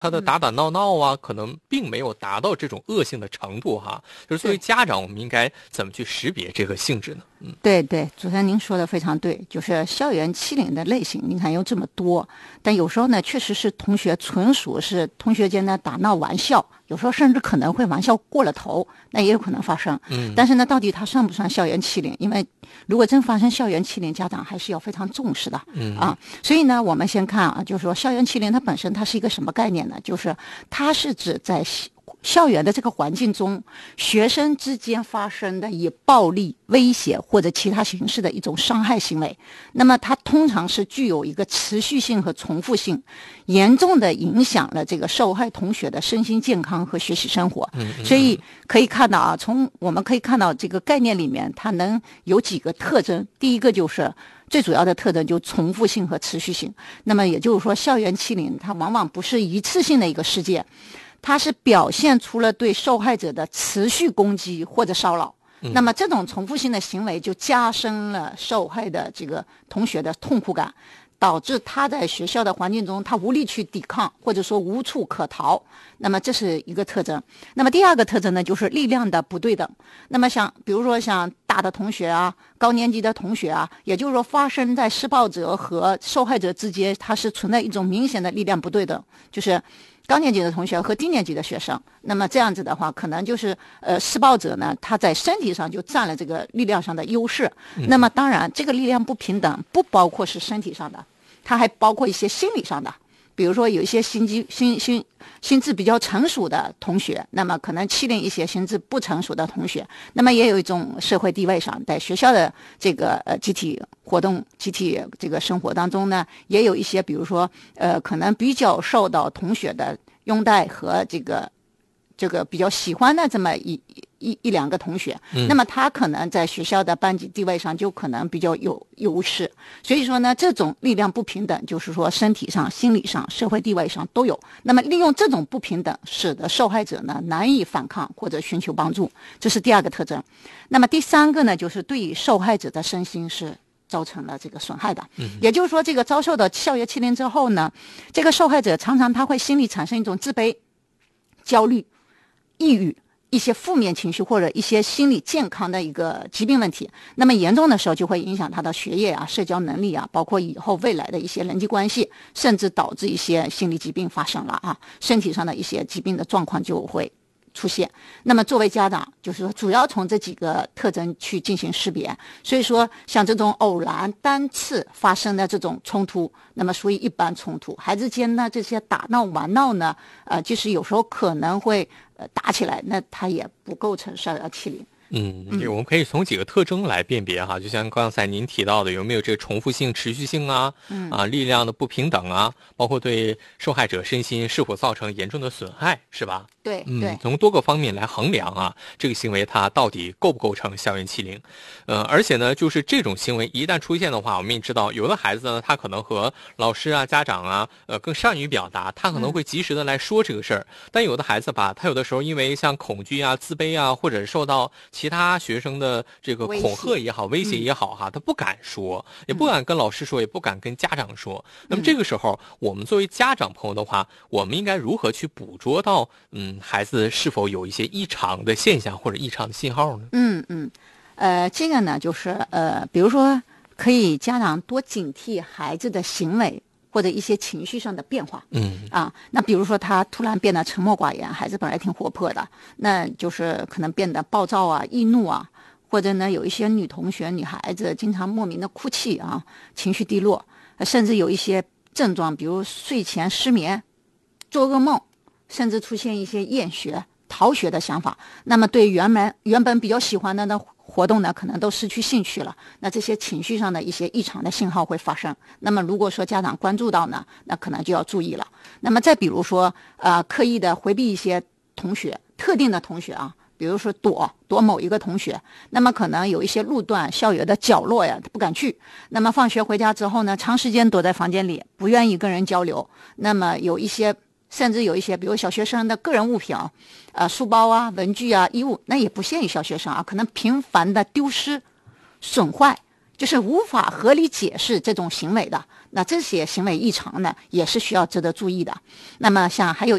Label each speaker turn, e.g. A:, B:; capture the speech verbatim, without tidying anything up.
A: 他的打打闹闹啊，可能并没有达到这种恶性的程度哈。就是作为家长，我们应该怎么去识别这个性质呢？嗯，
B: 对对，主持人您说的非常对，就是校园欺凌的类型，您看有这么多，但有时候呢，确实是同学纯属是同学间的打闹玩笑，有时候甚至可能会玩笑过了头，那也有可能发生。
A: 嗯，
B: 但是呢，到底它算不算校园欺凌？因为如果真发生校园欺凌，家长还是要非常重视的。
A: 嗯
B: 啊，所以呢，我们先看啊，就是说校园欺凌它本身它是一个什么概念呢？就是它是指在校园的这个环境中，学生之间发生的以暴力、威胁或者其他形式的一种伤害行为。那么它通常是具有一个持续性和重复性，严重的影响了这个受害同学的身心健康和学习生活。所以可以看到啊，从我们可以看到这个概念里面，它能有几个特征。第一个就是最主要的特征就重复性和持续性。那么也就是说，校园欺凌它往往不是一次性的一个事件，它是表现出了对受害者的持续攻击或者骚扰。那么这种重复性的行为就加深了受害的这个同学的痛苦感，导致他在学校的环境中他无力去抵抗，或者说无处可逃。那么这是一个特征。那么第二个特征呢，就是力量的不对等。那么像比如说像大的同学啊，高年级的同学啊，也就是说发生在施暴者和受害者之间，它是存在一种明显的力量不对等，就是高年级的同学和低年级的学生。那么这样子的话，可能就是呃施暴者呢，他在身体上就占了这个力量上的优势。那么当然这个力量不平等不包括是身体上的，它还包括一些心理上的。比如说有一些心机心心心智比较成熟的同学，那么可能欺凌一些心智不成熟的同学。那么也有一种社会地位上，在学校的这个呃集体活动、集体这个生活当中呢，也有一些比如说呃可能比较受到同学的拥戴和这个这个比较喜欢的这么一一一两个同学，那么他可能在学校的班级地位上就可能比较有优势。所以说呢，这种力量不平等，就是说身体上、心理上、社会地位上都有。那么利用这种不平等，使得受害者呢难以反抗或者寻求帮助，这是第二个特征。那么第三个呢，就是对于受害者的身心是造成了这个损害的。也就是说，这个遭受到校园欺凌之后呢，这个受害者常常他会心里产生一种自卑、焦虑、抑郁，一些负面情绪或者一些心理健康的一个疾病问题。那么严重的时候就会影响他的学业啊、社交能力啊，包括以后未来的一些人际关系，甚至导致一些心理疾病发生了啊，身体上的一些疾病的状况就会出现。那么作为家长，就是说主要从这几个特征去进行识别。所以说像这种偶然单次发生的这种冲突，那么属于一般冲突。孩子间呢这些打闹玩闹呢，呃，就是有时候可能会呃打起来，那它也不构成校园欺凌。
A: 嗯，我们可以从几个特征来辨别哈，就像刚才您提到的，有没有这个重复性、持续性啊，嗯、啊，力量的不平等啊，包括对受害者身心是否造成严重的损害，是吧？
B: 对，
A: 嗯，
B: 对，
A: 从多个方面来衡量啊，这个行为它到底构不构成校园欺凌？呃，而且呢，就是这种行为一旦出现的话，我们也知道，有的孩子呢，他可能和老师啊、家长啊，呃，更善于表达，他可能会及时的来说这个事儿。嗯、但有的孩子吧，他有的时候因为像恐惧啊、自卑啊，或者受到其他学生的这个恐吓也好、威胁也好哈，他不敢说，也不敢跟老师说，也不敢跟家长说。那么这个时候，我们作为家长朋友的话，我们应该如何去捕捉到嗯孩子是否有一些异常的现象或者异常的信号呢？
B: 嗯嗯，呃，这个呢就是呃，比如说可以家长多警惕孩子的行为或者一些情绪上的变化。
A: 嗯
B: 啊，那比如说他突然变得沉默寡言，孩子本来挺活泼的，那就是可能变得暴躁啊、易怒啊，或者呢有一些女同学、女孩子经常莫名的哭泣啊，情绪低落，甚至有一些症状，比如睡前失眠、做噩梦，甚至出现一些厌学、逃学的想法。那么对原本原本比较喜欢的呢活动呢，可能都失去兴趣了。那这些情绪上的一些异常的信号会发生。那么如果说家长关注到呢，那可能就要注意了。那么再比如说，呃，刻意的回避一些同学，特定的同学啊，比如说躲躲某一个同学，那么可能有一些路段、校园的角落呀，他不敢去。那么放学回家之后呢，长时间躲在房间里，不愿意跟人交流。那么有一些。甚至有一些，比如小学生的个人物品啊，呃，书包啊、文具啊、衣物，那也不限于小学生啊，可能频繁的丢失、损坏， 就是无法合理解释这种行为的，那这些行为异常呢，也是需要值得注意的。那么像还有